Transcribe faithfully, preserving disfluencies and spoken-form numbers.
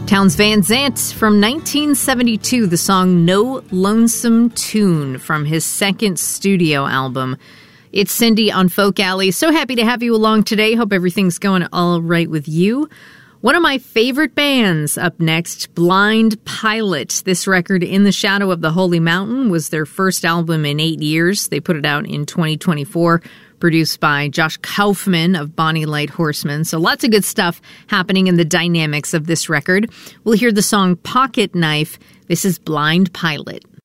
Townes Van Zandt from nineteen seventy-two, the song No Lonesome Tune from his second studio album. It's Cindy on Folk Alley. So happy to have you along today. Hope everything's going all right with you. One of my favorite bands up next, Blind Pilot. This record, In the Shadow of the Holy Mountain, was their first album in eight years. They put it out in twenty twenty-four. Produced by Josh Kaufman of Bonnie Light Horseman. So lots of good stuff happening in the dynamics of this record. We'll hear the song Pocket Knife. This is Blind Pilot.